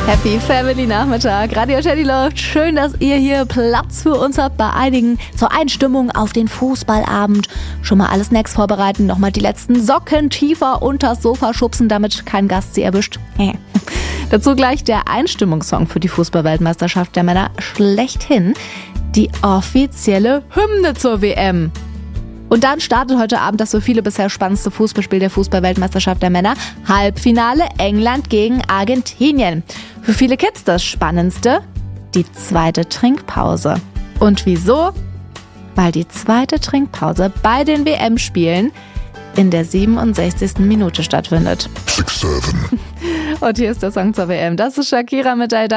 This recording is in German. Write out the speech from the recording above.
Happy Family Nachmittag, Radio Teddy läuft. Schön, dass ihr hier Platz für uns habt bei einigen zur Einstimmung auf den Fußballabend. Schon mal alle Snacks vorbereiten, nochmal die letzten Socken tiefer unters Sofa schubsen, damit kein Gast sie erwischt. Dazu gleich der Einstimmungssong für die Fußball-Weltmeisterschaft der Männer schlechthin, die offizielle Hymne zur WM. Und dann startet heute Abend das für viele bisher spannendste Fußballspiel der Fußball-Weltmeisterschaft der Männer. Halbfinale England gegen Argentinien. Für viele Kids das Spannendste, die zweite Trinkpause. Und wieso? Weil die zweite Trinkpause bei den WM-Spielen in der 67. Minute stattfindet. 6, 7. Und hier ist der Song zur WM. Das ist Shakira mit I